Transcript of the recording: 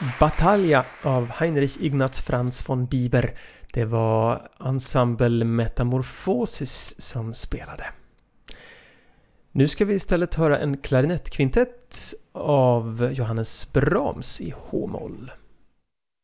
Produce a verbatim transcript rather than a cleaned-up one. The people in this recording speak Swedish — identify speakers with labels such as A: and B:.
A: Battaglia av Heinrich Ignaz Franz von Bieber. Det var ensemble Metamorphosis som spelade. Nu ska vi istället höra en klarinettkvintett av Johannes Brahms i H-moll.